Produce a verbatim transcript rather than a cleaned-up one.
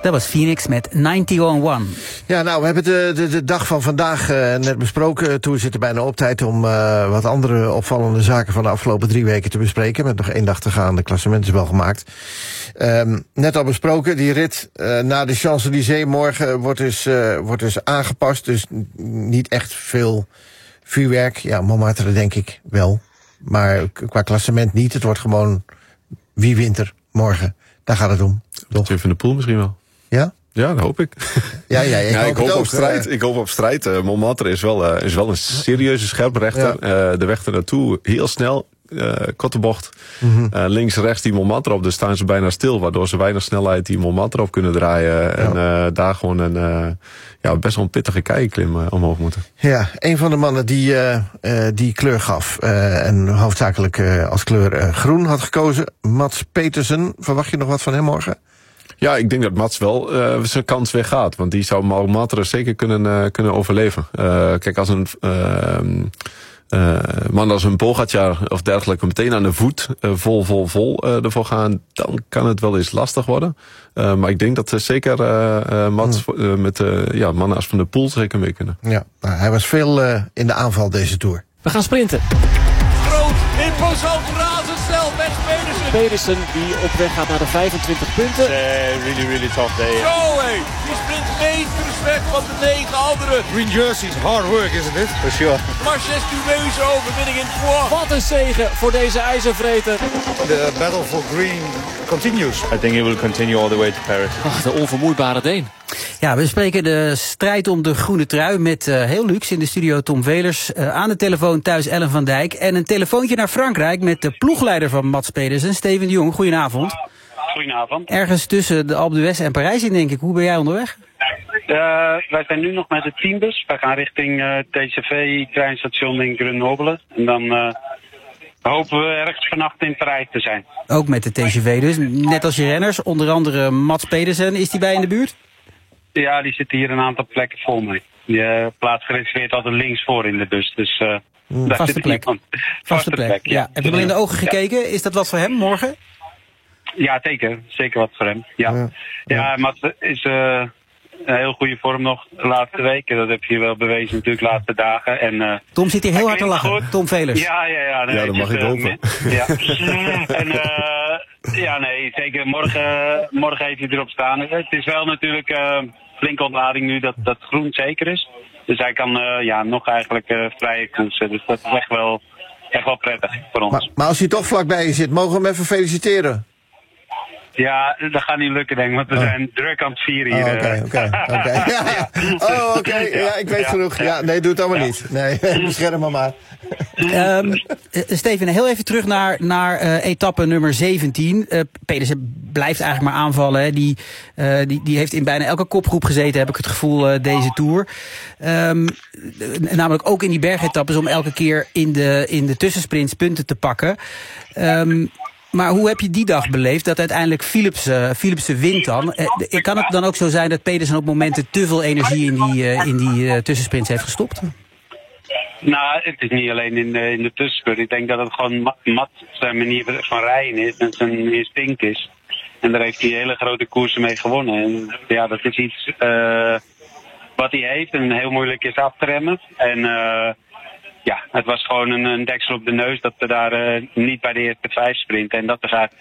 Dat was Phoenix met negentig on one. Ja, nou, we hebben de, de, de dag van vandaag uh, net besproken. Toen zit er bijna op tijd om uh, wat andere opvallende zaken van de afgelopen drie weken te bespreken. Met nog één dag te gaan, de klassement is wel gemaakt. Um, net al besproken, die rit uh, naar de Champs-Élysées morgen wordt dus, uh, wordt dus aangepast. Dus niet echt veel vuurwerk. Ja, Montmartre denk ik wel. Maar qua klassement niet. Het wordt gewoon wie wint er morgen. Daar gaat het om. Mathieu van der Poel misschien wel. Ja? Ja, dat hoop ik. Ja, ja, ik, ja, hoop, ik hoop ook, op strijd. Uh, ik hoop op strijd. Uh, Montmartre is wel, uh, is wel een serieuze scherprechter. Ja. Uh, de weg ernaartoe heel snel. Uh, korte bocht. Mm-hmm. Uh, links, rechts die Montmartre op. Dus staan ze bijna stil. Waardoor ze weinig snelheid die Montmartre op kunnen draaien. Ja. En uh, daar gewoon een uh, ja, best wel een pittige keienklim uh, omhoog moeten. Ja, een van de mannen die, uh, uh, die kleur gaf. Uh, en hoofdzakelijk uh, als kleur uh, groen had gekozen. Mats Petersen. Verwacht je nog wat van hem morgen? Ja, ik denk dat Mats wel uh, zijn kans weggaat. Want die zou Montmartre zeker kunnen, uh, kunnen overleven. Uh, kijk, als een uh, uh, man als een Pogacar of dergelijke meteen aan de voet uh, vol, vol, vol uh, ervoor gaan, dan kan het wel eens lastig worden. Uh, maar ik denk dat uh, zeker uh, uh, Mats hmm. uh, met uh, ja, mannen als Van der Poel zeker mee kunnen. Ja, nou, hij was veel uh, in de aanval deze Tour. We gaan sprinten. Groot, imposant, razendsnel, Mats Pedersen. Pedersen die op weg gaat naar de vijfentwintig punten. Uh, really, really tough day. Zo hé, die sprint meters weg van de negen anderen. Green jerseys, hard work isn't it? For sure. Majestueuze overwinning in Troyes. Wat een zege voor deze ijzervreter. The battle for green continues. I think it will continue all the way to Paris. Ach, de onvermoeibare Deen. Ja, we spreken de strijd om de groene trui met uh, heel luxe in de studio Tom Velers. Uh, aan de telefoon thuis Ellen van Dijk. En een telefoontje naar Frankrijk met de ploegleider van Mats Pedersen, Steven de Jong. Goedenavond. Goedenavond. Ergens tussen de Alpe d'Huez en Parijs in, denk ik. Hoe ben jij onderweg? Uh, wij zijn nu nog met de teambus. Wij gaan richting uh, T C V-treinstation in Grenoble. En dan uh, hopen we ergens vannacht in Parijs te zijn. Ook met de T C V dus. Net als je renners, onder andere Mats Pedersen. Is die bij in de buurt? Ja, die zitten hier een aantal plekken vol mee. Die uh, plaats gereserveerd altijd links voor in de bus. Dus uh, mm, daar vaste zit plek. Vaste, vaste plek, plek ja. ja. Heb je hem al in de ogen gekeken? Ja. Is dat wat voor hem morgen? Ja, zeker. Zeker wat voor hem. Ja, ja. ja Mats is uh, een heel goede vorm nog de laatste weken. Dat heb je wel bewezen natuurlijk de laatste dagen. En, uh, Tom zit hier heel hard te lachen. Goed. Tom Velers. Ja, ja, ja. Nee, ja, dat mag ik hopen. Uh, ja. en, uh, ja, nee, zeker. Morgen, morgen heeft hij erop staan. Het is wel natuurlijk uh, flinke ontlading nu dat, dat groen zeker is. Dus hij kan uh, ja, nog eigenlijk uh, vrije koersen. Dus dat is echt wel, echt wel prettig voor ons. Maar, maar als hij toch vlakbij je zit, mogen we hem even feliciteren? Ja, dat gaat niet lukken, denk ik, want we oh. zijn druk aan het vieren hier. Oké, oké, oké. Oh, oké, okay. ja, ja, ik weet ja, genoeg. Ja, nee, doe het allemaal ja. niet. Nee, bescherm me maar. Um, Steven, heel even terug naar, naar uh, etappe nummer zeventien. Uh, Pedersen blijft eigenlijk maar aanvallen. Hè. Die, uh, die, die heeft in bijna elke kopgroep gezeten, heb ik het gevoel, uh, deze Tour. Um, namelijk ook in die bergetappes om elke keer in de, in de tussensprints punten te pakken. Um, Maar hoe heb je die dag beleefd dat uiteindelijk Philips, uh, Philipsen wint dan? Uh, kan het dan ook zo zijn dat Pedersen op momenten te veel energie in die, uh, in die uh, tussensprints heeft gestopt? Nou, het is niet alleen in de, in de tussensprint. Ik denk dat het gewoon mat zijn manier van rijden is en zijn instinct is. En daar heeft hij hele grote koersen mee gewonnen. En ja, dat is iets uh, wat hij heeft en heel moeilijk is af te remmen. En uh, ja, het was gewoon een, een deksel op de neus dat we daar uh, niet bij de eerste vijf sprinten. En dat is eigenlijk